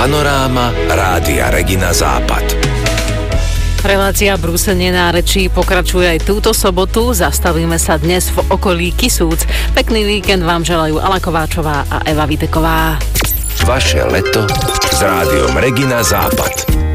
Panoráma Rádia Regina Západ. Relácia Brúsenie nárečí pokračuje aj túto sobotu. Zastavíme sa dnes v okolí Kisúc. Pekný víkend vám želajú Ala Kováčová a Eva Viteková. Vaše leto s Rádiom Regina Západ.